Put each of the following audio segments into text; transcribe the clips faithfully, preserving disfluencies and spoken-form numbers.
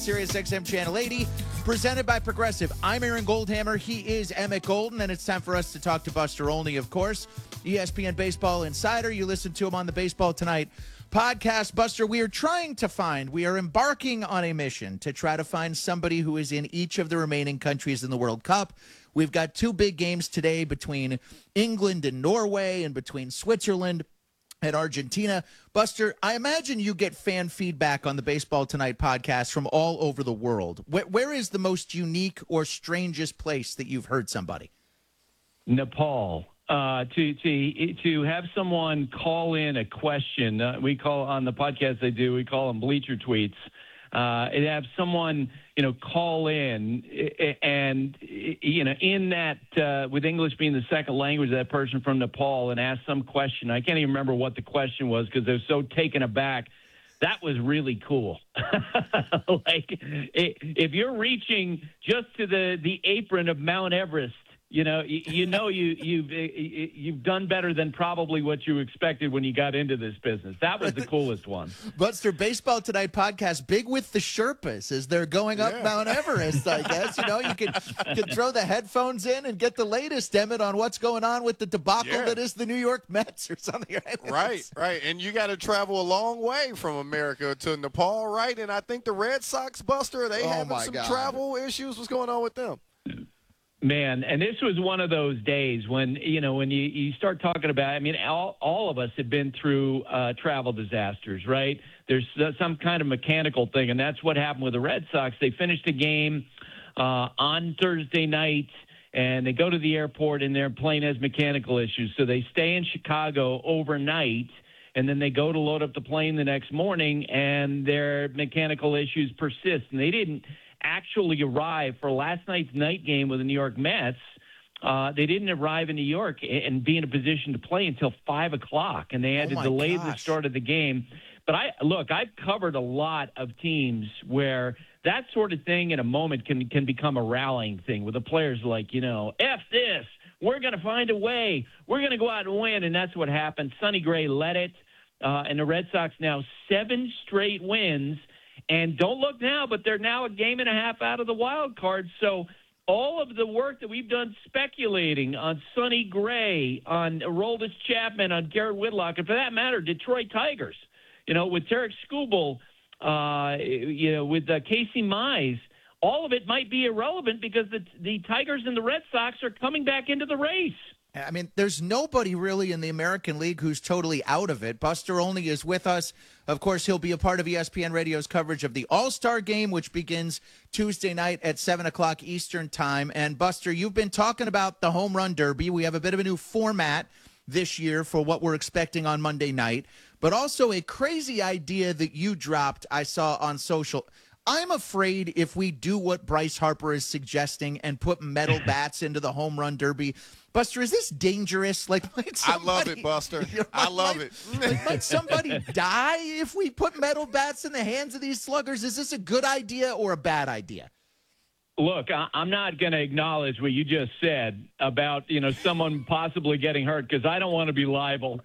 Sirius X M Channel eighty, presented by Progressive. I'm Aaron Goldhammer. He is Emmett Golden, and it's time for us to talk to Buster Olney, of course, E S P N Baseball Insider. You listen to him on the Baseball Tonight podcast. Buster, we are trying to find, we are embarking on a mission to try to find somebody who is in each of the remaining countries in the World Cup. We've got two big games today between England and Norway and between Switzerland and Argentina. Buster, I imagine you get fan feedback on the Baseball Tonight podcast from all over the world. Where, where is the most unique or strangest place that you've heard somebody? Nepal. Uh, to to to have someone call in a question, uh, we call on the podcast they do, we call them bleacher tweets. Uh, and have someone, you know, call in and, you know, in that, uh, with English being the second language, that person from Nepal and ask some question. I can't even remember what the question was because they're so taken aback. That was really cool. Like, if you're reaching just to the, the apron of Mount Everest, you know, you, you know you, you've you've done better than probably what you expected when you got into this business. That was the coolest one. Buster, Baseball Tonight podcast, big with the Sherpas as they're going up yeah. Mount Everest, I guess. You know, you can, you can throw the headphones in and get the latest, Emmett, on what's going on with the debacle yeah. that is the New York Mets or something. Right, right. And you got to travel a long way from America to Nepal, right? And I think the Red Sox, Buster, they oh having some God. travel issues. What's going on with them? Man, and this was one of those days when, you know, when you, you start talking about, I mean, all, all of us have been through uh, travel disasters, right? There's uh, some kind of mechanical thing, and that's what happened with the Red Sox. They finished a game uh, on Thursday night, and they go to the airport, and their plane has mechanical issues. So they stay in Chicago overnight, and then they go to load up the plane the next morning, and their mechanical issues persist. And they didn't actually arrive for last night's night game with the New York Mets. Uh, they didn't arrive in New York and be in a position to play until five o'clock, and they had oh to delay gosh. the start of the game. But I look, I've covered a lot of teams where that sort of thing in a moment can can become a rallying thing with the players like, you know, F this, we're going to find a way, we're going to go out and win, and that's what happened. Sonny Gray led it, uh, and the Red Sox now seven straight wins. And don't look now, but they're now a game and a half out of the wild card. So all of the work that we've done speculating on Sonny Gray, on Aroldis Chapman, on Garrett Whitlock, and for that matter, Detroit Tigers, you know, with Tarek Skubal, uh, you know, with uh, Casey Mize, all of it might be irrelevant because the, the Tigers and the Red Sox are coming back into the race. I mean, there's nobody really in the American League who's totally out of it. Buster Olney is with us. Of course, he'll be a part of E S P N Radio's coverage of the All-Star Game, which begins Tuesday night at seven o'clock Eastern Time. And, Buster, you've been talking about the Home Run Derby. We have a bit of a new format this year for what we're expecting on Monday night, but also a crazy idea that you dropped I saw on social. I'm afraid if we do what Bryce Harper is suggesting and put metal bats into the Home Run Derby, Buster, is this dangerous? Like, might somebody, I love it, Buster. You know, I love might, it. Like, might somebody die if we put metal bats in the hands of these sluggers? Is this a good idea or a bad idea? Look, I, I'm not going to acknowledge what you just said about, you know, someone possibly getting hurt because I don't want to be liable.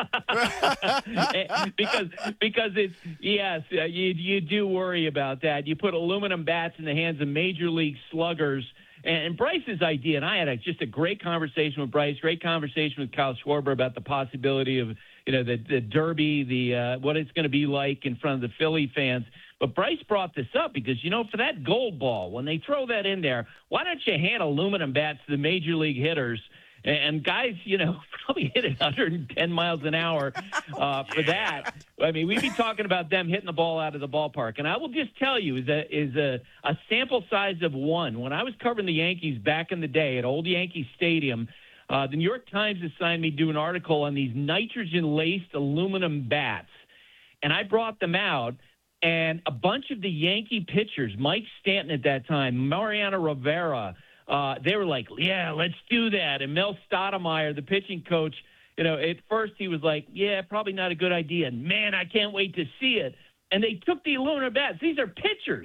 because because it's, yes, you, you do worry about that. You put aluminum bats in the hands of major league sluggers. And Bryce's idea, and I had a, just a great conversation with Bryce, great conversation with Kyle Schwarber about the possibility of, you know, the, the Derby, the uh, what it's going to be like in front of the Philly fans. But Bryce brought this up because, you know, for that gold ball, when they throw that in there, why don't you hand aluminum bats to the major league hitters? And guys, you know, probably hit it one hundred ten miles an hour uh, for that. I mean, we'd be talking about them hitting the ball out of the ballpark. And I will just tell you, is a, is a, a sample size of one. When I was covering the Yankees back in the day at Old Yankee Stadium, uh, the New York Times assigned me to do an article on these nitrogen-laced aluminum bats. And I brought them out. And a bunch of the Yankee pitchers, Mike Stanton at that time, Mariano Rivera, uh, they were like, yeah, let's do that. And Mel Stottlemyre, the pitching coach, you know, at first he was like, yeah, probably not a good idea. And, man, I can't wait to see it. And they took the aluminum bats. These are pitchers.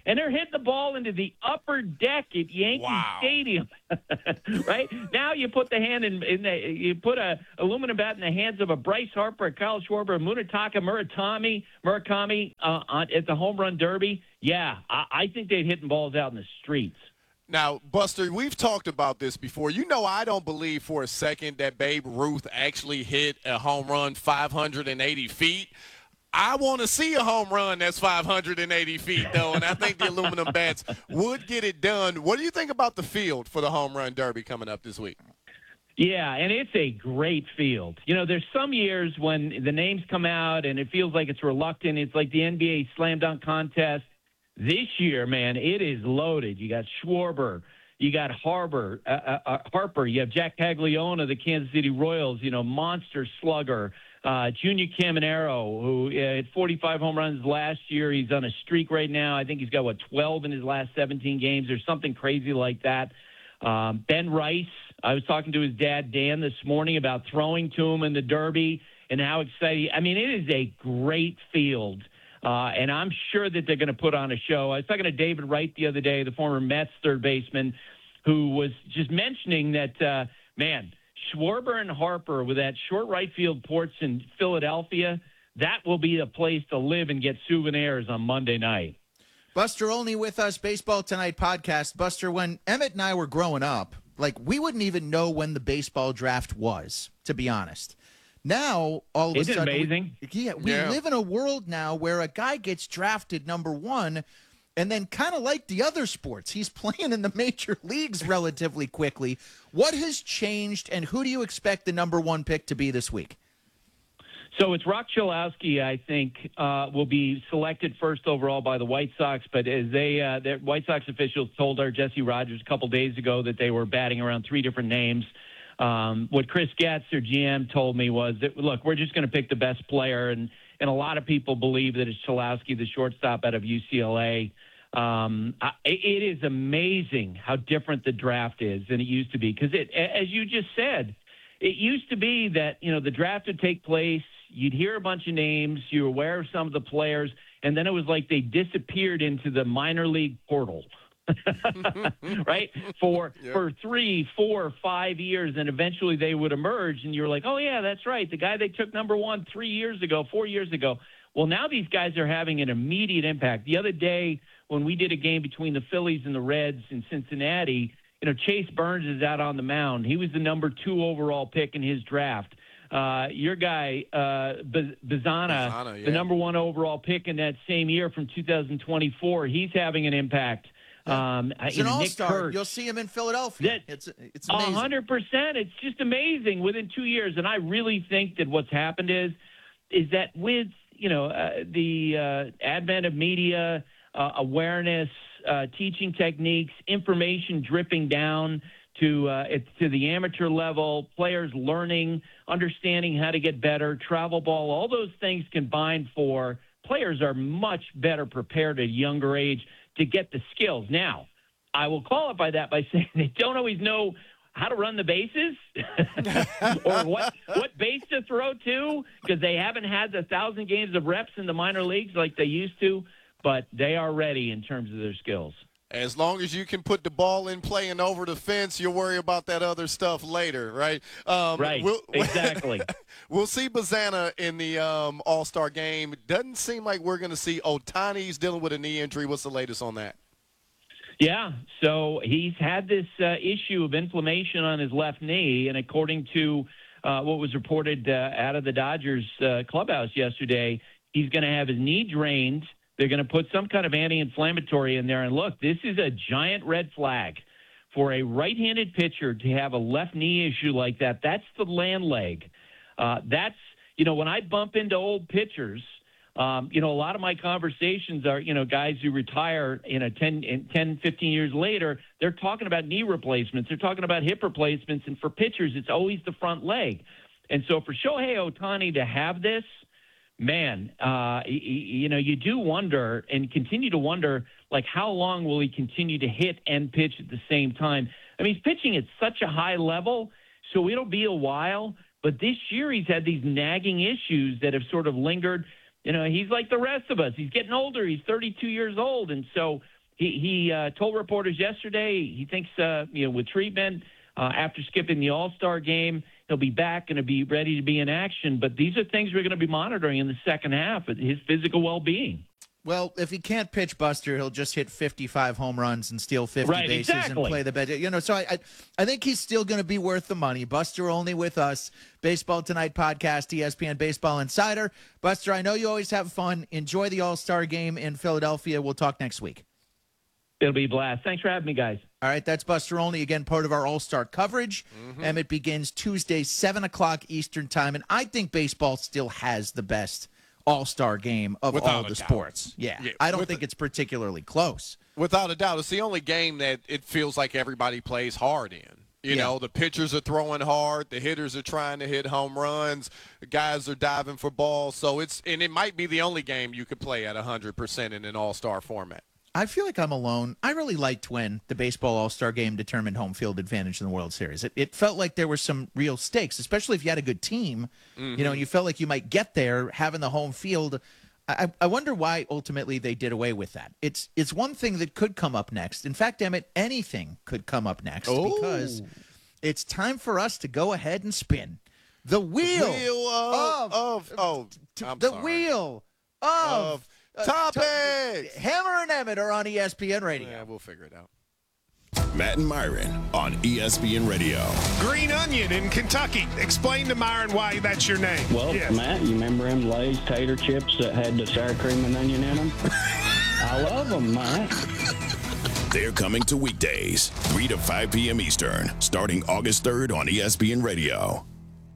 and they're hitting the ball into the upper deck at Yankee wow. Stadium. Right now, you put the hand in, in the, you put a aluminum bat in the hands of a Bryce Harper, a Kyle Schwarber, a Munetaka Murakami, Murakami uh, on, at the home run derby. Yeah, I, I think they'd hitting balls out in the streets. Now, Buster, we've talked about this before. You know I don't believe for a second that Babe Ruth actually hit a home run five hundred eighty feet. I want to see a home run that's five hundred eighty feet, though, and I think the aluminum bats would get it done. What do you think about the field for the home run derby coming up this week? Yeah, and it's a great field. You know, there's some years when the names come out and it feels like it's reluctant. It's like the N B A slam dunk contest. This year, man, it is loaded. You got Schwarber, you got Harbor, uh, uh, Harper, you have Jack Paglione of the Kansas City Royals, you know, monster slugger, uh, Junior Caminero, who uh, had forty-five home runs last year. He's on a streak right now. I think he's got, what, twelve in his last seventeen games or something crazy like that. Um, Ben Rice, I was talking to his dad, Dan, this morning about throwing to him in the Derby and how exciting. I mean, it is a great field. Uh, and I'm sure that they're going to put on a show. I was talking to David Wright the other day, the former Mets third baseman, who was just mentioning that, uh, man, Schwarber and Harper with that short right field porch in Philadelphia, that will be a place to live and get souvenirs on Monday night. Buster Olney with us, Baseball Tonight podcast. Buster, when Emmett and I were growing up, like, we wouldn't even know when the baseball draft was, to be honest. Now, all of Isn't a sudden, it amazing? We, yeah, we yeah. live in a world now where a guy gets drafted number one, and then kind of like the other sports, he's playing in the major leagues relatively quickly. What has changed, and who do you expect the number one pick to be this week? So it's Rock Chalowski, I think, uh, will be selected first overall by the White Sox. But as they, uh, the White Sox officials told our Jesse Rogers a couple days ago that they were batting around three different names. Um, what Chris Getz, their G M, told me was that, look, we're just going to pick the best player. And, and a lot of people believe that it's Chalowski, the shortstop out of U C L A. Um, I, it is amazing how different the draft is than it used to be. Because, it, as you just said, it used to be that, you know, the draft would take place. You'd hear a bunch of names. You were aware of some of the players. And then it was like they disappeared into the minor league portal. Right? For yep. for three, four, five years, and eventually they would emerge, and you're like, oh, yeah, that's right. The guy they took number one three years ago, four years ago. Well, now these guys are having an immediate impact. The other day when we did a game between the Phillies and the Reds in Cincinnati, you know, Chase Burns is out on the mound. He was the number two overall pick in his draft. Uh, your guy, uh, B- Bizana, Bizana yeah. the number one overall pick in that same year from two thousand twenty-four, he's having an impact. Yeah. Um, it's an all-star. You'll see him in Philadelphia. That, it's it's amazing. A hundred percent. It's just amazing within two years. And I really think that what's happened is, is that with you know uh, the uh, advent of media, uh, awareness, uh, teaching techniques, information dripping down to uh, it, to the amateur level, players learning, understanding how to get better, travel ball, all those things combined for players are much better prepared at a younger age to get the skills. Now, I will qualify that by saying they don't always know how to run the bases or what what base to throw to because they haven't had the thousand games of reps in the minor leagues like they used to, but they are ready in terms of their skills. As long as you can put the ball in play and over the fence, you'll worry about that other stuff later, right? Um, right, we'll, exactly. We'll see Bazana in the um, All-Star game. Doesn't seem like we're going to see Ohtani's dealing with a knee injury. What's the latest on that? Yeah, so he's had this uh, issue of inflammation on his left knee, and according to uh, what was reported uh, out of the Dodgers uh, clubhouse yesterday, he's going to have his knee drained. They're going to put some kind of anti-inflammatory in there. And look, this is a giant red flag for a right-handed pitcher to have a left knee issue like that. That's the land leg. Uh, that's, you know, when I bump into old pitchers, um, you know, a lot of my conversations are, you know, guys who retire, you know, ten, ten, fifteen years later, they're talking about knee replacements. They're talking about hip replacements. And for pitchers, it's always the front leg. And so for Shohei Ohtani to have this, man, uh, you, you know, you do wonder and continue to wonder, like, how long will he continue to hit and pitch at the same time? I mean, he's pitching at such a high level, so it'll be a while. But this year he's had these nagging issues that have sort of lingered. You know, he's like the rest of us. He's getting older. He's thirty-two years old. And so he, he uh, told reporters yesterday he thinks, uh, you know, with treatment, uh, after skipping the All-Star game, he'll be back and be ready to be in action. But these are things we're going to be monitoring in the second half, his physical well-being. Well, if he can't pitch, Buster, he'll just hit fifty-five home runs and steal fifty right, bases exactly. and play the bed. You know, so I, I, I think he's still going to be worth the money. Buster Olney with us, Baseball Tonight podcast, E S P N Baseball Insider. Buster, I know you always have fun. Enjoy the All-Star game in Philadelphia. We'll talk next week. It'll be a blast. Thanks for having me, guys. All right, that's Buster Olney, again, part of our All-Star coverage. Mm-hmm. And it begins Tuesday, seven o'clock Eastern time. And I think baseball still has the best All-Star game of Without all the doubt. sports. Yeah, yeah I don't with think a, it's particularly close. Without a doubt. It's the only game that it feels like everybody plays hard in. You yeah. know, the pitchers are throwing hard, the hitters are trying to hit home runs, the guys are diving for balls. So it's and it might be the only game you could play at one hundred percent in an all-star format. I feel like I'm alone. I really liked when the baseball All-Star game determined home field advantage in the World Series. It, it felt like there were some real stakes, especially if you had a good team. Mm-hmm. You know, and you felt like you might get there having the home field. I, I wonder why ultimately they did away with that. It's it's one thing that could come up next. In fact, Emmett, anything could come up next oh. because it's time for us to go ahead and spin the wheel, the wheel of, of, of oh, t- I'm the sorry. wheel of. of Uh, Topics! Hammer and Emmett are on E S P N Radio. Yeah, we'll figure it out. Matt and Myron on E S P N Radio. Green Onion in Kentucky. Explain to Myron why that's your name. Well, yes. Matt, you remember them Lay's tater chips that had the sour cream and onion in them? I love them, Matt. They're coming to weekdays, three to five p.m. Eastern, starting August third on E S P N Radio.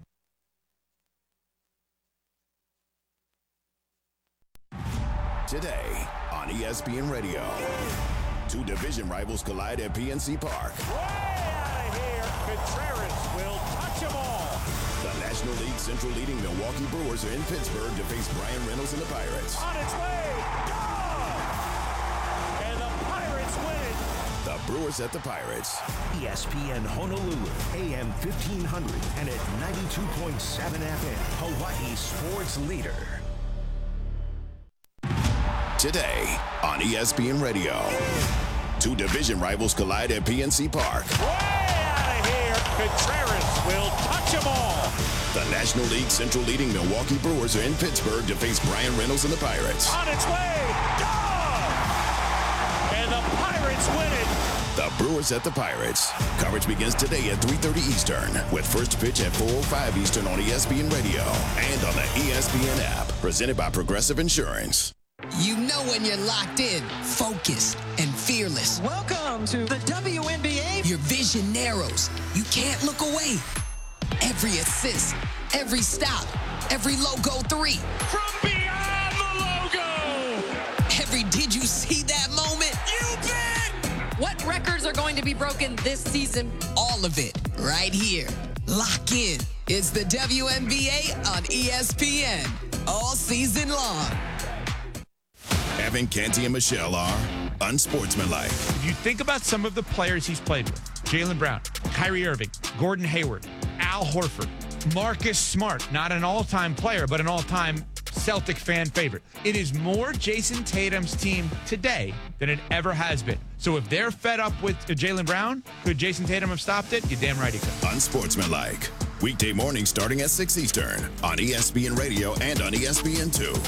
Today on E S P N Radio, two division rivals collide at P N C Park. Way out of here, Contreras will touch them all. The National League Central leading Milwaukee Brewers are in Pittsburgh to face Brian Reynolds and the Pirates. On its way, gone! And the Pirates win it. The Brewers at the Pirates. E S P N Honolulu, A M fifteen hundred and at ninety-two point seven F M, Hawaii's sports leader. Today on E S P N Radio, two division rivals collide at P N C Park. Way out of here, Contreras will touch them all. The National League Central leading Milwaukee Brewers are in Pittsburgh to face Brian Reynolds and the Pirates. On its way, gone! And the Pirates win it. The Brewers at the Pirates. Coverage begins today at three thirty Eastern, with first pitch at four oh five Eastern on E S P N Radio and on the E S P N app, presented by Progressive Insurance. You know when you're locked in, focused, and fearless. Welcome to the W N B A. Your vision narrows. You can't look away. Every assist, every stop, every logo three. From beyond the logo. Every did you see that moment? You bet. What records are going to be broken this season? All of it right here. Lock in. It's the W N B A on E S P N. All season long. Evan Canty and Michelle are unsportsmanlike. If you think about some of the players he's played with, Jaylen Brown, Kyrie Irving, Gordon Hayward, Al Horford, Marcus Smart, not an all-time player, but an all-time Celtic fan favorite. It is more Jason Tatum's team today than it ever has been. So if they're fed up with Jaylen Brown, could Jason Tatum have stopped it? You're damn right he could. Unsportsmanlike. Weekday mornings starting at six Eastern on E S P N Radio and on E S P N two.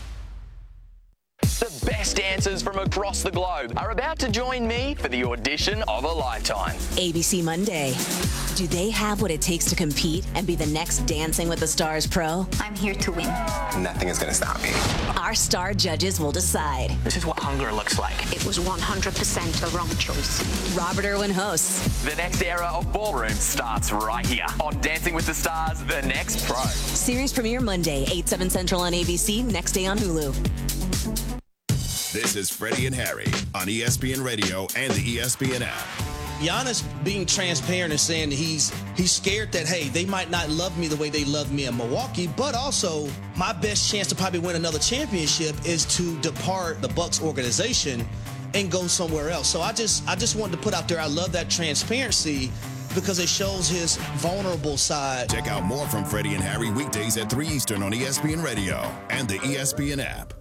The best dancers from across the globe are about to join me for the audition of a lifetime. A B C Monday. Do they have what it takes to compete and be the next Dancing with the Stars pro? I'm here to win. Nothing is going to stop me. Our star judges will decide. This is what hunger looks like. It was one hundred percent the wrong choice. Robert Irwin hosts. The next era of ballroom starts right here on Dancing with the Stars, The Next Pro. Series premiere Monday, eight, seven Central on A B C, next day on Hulu. This is Freddie and Harry on E S P N Radio and the E S P N app. Giannis being transparent and saying that he's he's scared that, hey, they might not love me the way they love me in Milwaukee, but also my best chance to probably win another championship is to depart the Bucks organization and go somewhere else. So I just I just wanted to put out there, I love that transparency because it shows his vulnerable side. Check out more from Freddie and Harry weekdays at three Eastern on E S P N Radio and the E S P N app.